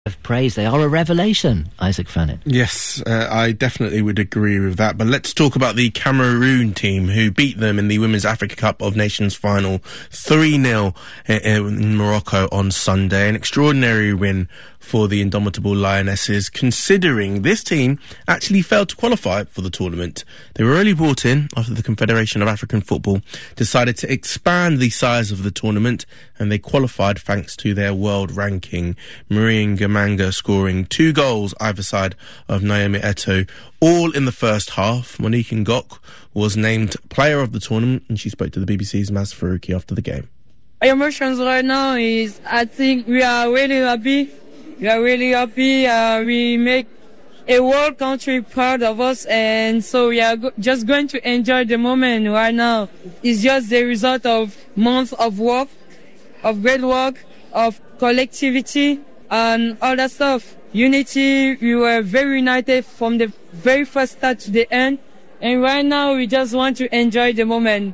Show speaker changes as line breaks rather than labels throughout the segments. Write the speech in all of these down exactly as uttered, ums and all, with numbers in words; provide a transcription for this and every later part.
of praise. They are a revelation, Isaac Fannin.
Yes, uh, I definitely would agree with that. But let's talk about the Cameroon team who beat them in the Women's Africa Cup of Nations final three nil in Morocco on Sunday. An extraordinary win for the indomitable Lionesses, considering this team actually failed to qualify for the tournament. They were only brought in after the Confederation of African Football decided to expand the size of the tournament, and they qualified thanks to their world ranking. Marie Ngamanga scoring two goals either side of Naomi Eto'o, all in the first half. Monique Ngok was named player of the tournament, and she spoke to the B B C's Maz Faruqi after the game.
Emotions right now is, I think we are really happy. We are really happy. Uh, we make a world country proud of us, and so we are go- just going to enjoy the moment right now. It's just the result of months of work, of great work, of collectivity, and all that stuff. Unity, we were very united from the very first start to the end, and right now we just want to enjoy the moment.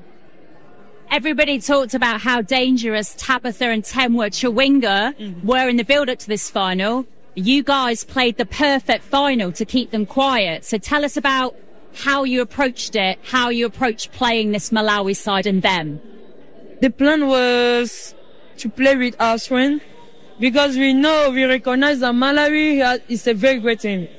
Everybody talked about how dangerous Tabitha and Temwa Chawinga mm-hmm. were in the build-up to this final. You guys played the perfect final to keep them quiet. So tell us about how you approached it, how you approached playing this Malawi side and them.
The plan was to play with our strength, because we know, we recognize that Malawi is a very great team.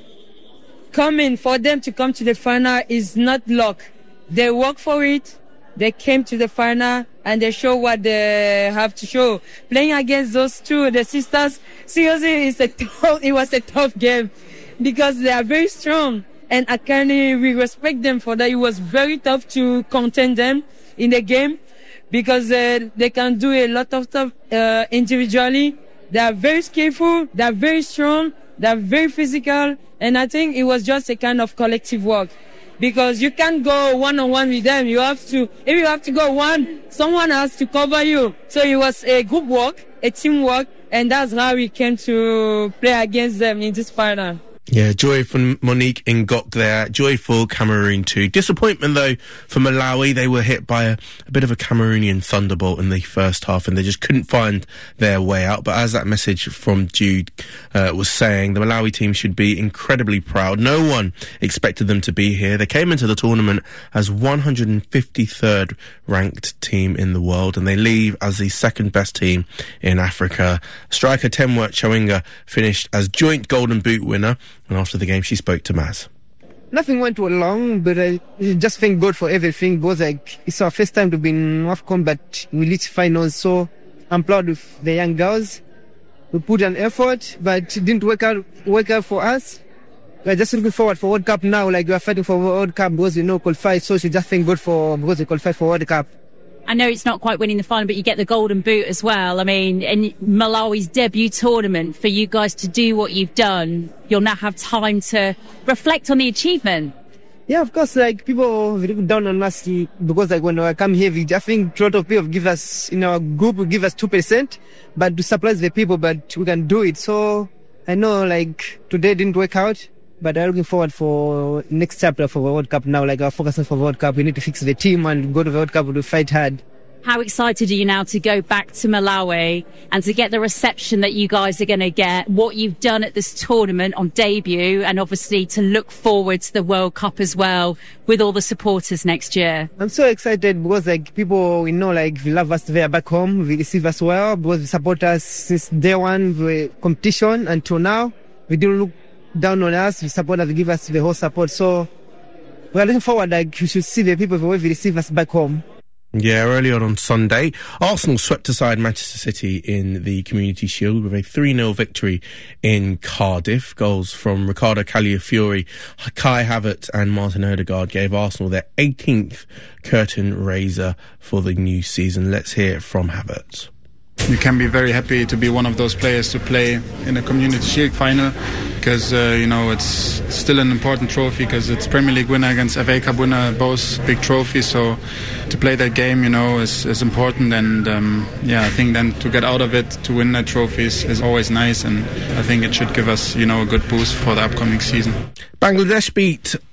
Coming, for them to come to the final is not luck. They work for it. They came to the final and they show what they have to show. Playing against those two, the sisters, seriously, it's a tough, it was a tough game because they are very strong. And Akani, we respect them for that. It was very tough to contain them in the game because uh, they can do a lot of stuff uh, individually. They are very skillful. They are very strong. They are very physical. And I think it was just a kind of collective work. Because you can't go one-on-one with them. You have to, if you have to go one, someone has to cover you. So it was a group work, a teamwork, and that's how we came to play against them in this final.
Yeah, joy from Monique Ngok there. Joy for Cameroon too. Disappointment though for Malawi. They were hit by a, a bit of a Cameroonian thunderbolt in the first half and they just couldn't find their way out. But as that message from Jude uh, was saying, the Malawi team should be incredibly proud. No one expected them to be here. They came into the tournament as one hundred fifty-third ranked team in the world and they leave as the second best team in Africa. Striker Temwa Chawinga finished as joint Golden Boot winner. And after the game, she spoke to Maz.
Nothing went too long, but I just thank God for everything. Because like it's our first time to be in AFCON, but we reached finals. So I'm proud of the young girls. We put an effort, but it didn't work out work out for us. We're just looking forward for World Cup now. Like we're fighting for World Cup because we know qualify. So we just thank God for because we qualified for World Cup.
I know it's not quite winning the final, but you get the Golden Boot as well. I mean, in Malawi's debut tournament, for you guys to do what you've done, you'll now have time to reflect on the achievement.
Yeah, of course, like, people look down on us because, like, when I come here, we, I think a lot of people give us, in our group, will give us two percent, but to surprise the people, but we can do it. So I know, like, today didn't work out, but I'm looking forward for next chapter for the World Cup now. Like, our focus is for the World Cup. We need to fix the team and go to the World Cup to fight hard.
How excited are you now to go back to Malawi and to get the reception that you guys are going to get, what you've done at this tournament on debut, and obviously to look forward to the World Cup as well with all the supporters next year?
I'm so excited because, like, people, we know, like, we love us there back home. We receive us well because we support us since day one, the competition until now. We didn't look down on us. We support us, we give us the whole support. So we're looking forward, like, you should see the people the way we receive us back home.
Yeah, early on on Sunday, Arsenal swept aside Manchester City in the Community Shield with a three nil victory in Cardiff. Goals from Ricardo Calafiori, Kai Havertz and Martin Odegaard gave Arsenal their eighteenth curtain raiser for the new season. Let's hear from Havertz.
You can be very happy to be one of those players to play in a Community Shield final because, uh, you know, it's still an important trophy because it's Premier League winner against F A Cup winner, both big trophies. So to play that game, you know, is, is important. And, um, yeah, I think then to get out of it, to win that trophy is, is always nice. And I think it should give us, you know, a good boost for the upcoming season.
Bangladesh beat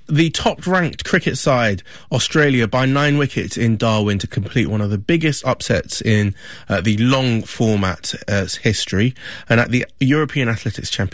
the top-ranked cricket side, Australia, by nine wickets in Darwin to complete one of the biggest upsets in uh, the long format uh, history. And at the European Athletics Championship,